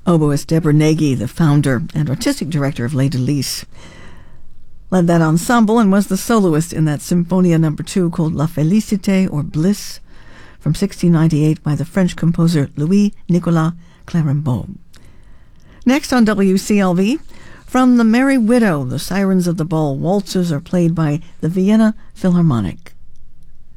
Oboist Deborah Nagy, the founder and artistic director of Les Délices, led that ensemble and was the soloist in that Symphonia No. 2 called La Félicité, or Bliss, from 1698 by the French composer Louis-Nicolas Clérambault. Next on WCLV, from The Merry Widow, The Sirens of the Ball waltzes are played by the Vienna Philharmonic.